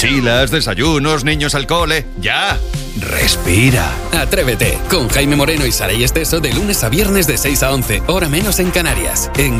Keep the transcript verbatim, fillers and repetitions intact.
mochilas, desayunos, niños al cole. ¡Ya! Respira. Atrévete con Jaime Moreno y Saray Esteso de lunes a viernes de seis a once, hora menos en Canarias. En